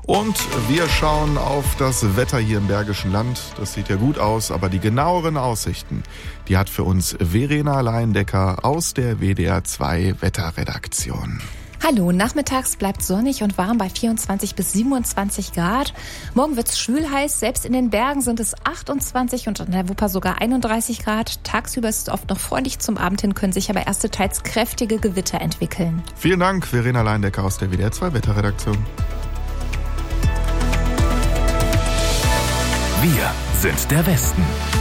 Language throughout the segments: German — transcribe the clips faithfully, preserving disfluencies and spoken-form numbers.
Und wir schauen auf das Wetter hier im Bergischen Land. Das sieht ja gut aus, aber die genaueren Aussichten, die hat für uns Verena Leindecker aus der W D R zwei Wetterredaktion. Hallo, nachmittags bleibt sonnig und warm bei vierundzwanzig bis siebenundzwanzig Grad. Morgen wird's schwül heiß, selbst in den Bergen sind es achtundzwanzig und in der Wupper sogar einunddreißig Grad. Tagsüber ist es oft noch freundlich, zum Abend hin können sich aber erste teils kräftige Gewitter entwickeln. Vielen Dank, Verena Leindecker aus der W D R zwei Wetterredaktion. Wir sind der Westen.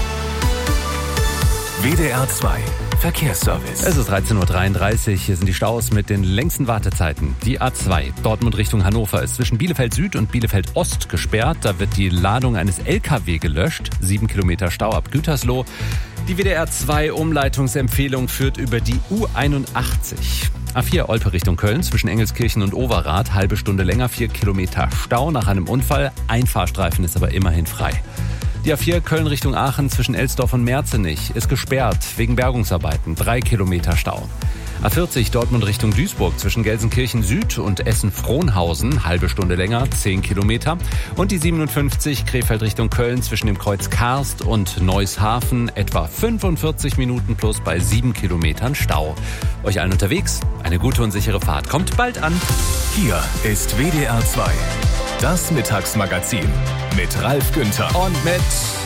W D R zwei Verkehrsservice. Es ist dreizehn Uhr dreiunddreißig. Hier sind die Staus mit den längsten Wartezeiten. Die A zwei, Dortmund Richtung Hannover, ist zwischen Bielefeld Süd und Bielefeld Ost gesperrt. Da wird die Ladung eines L K W gelöscht. Sieben Kilometer Stau ab Gütersloh. Die W D R zwei Umleitungsempfehlung führt über die U einundachtzig. A vier Olpe Richtung Köln, zwischen Engelskirchen und Overath, halbe Stunde länger, vier Kilometer Stau nach einem Unfall. Ein Fahrstreifen ist aber immerhin frei. Die A vier Köln Richtung Aachen zwischen Elsdorf und Merzenich ist gesperrt wegen Bergungsarbeiten. Drei Kilometer Stau. A vierzig Dortmund Richtung Duisburg zwischen Gelsenkirchen Süd und Essen-Frohnhausen, halbe Stunde länger, zehn Kilometer. Und die siebenundfünfzig Krefeld Richtung Köln zwischen dem Kreuz Karst und Neushafen, etwa fünfundvierzig Minuten plus bei sieben Kilometern Stau. Euch allen unterwegs, eine gute und sichere Fahrt. Kommt bald an. Hier ist W D R zwei. Das Mittagsmagazin mit Ralf Günther Und mit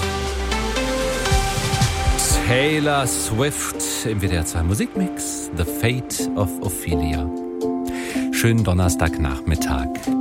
Taylor Swift im W D R zwei Musikmix, The Fate of Ophelia. Schönen Donnerstagnachmittag.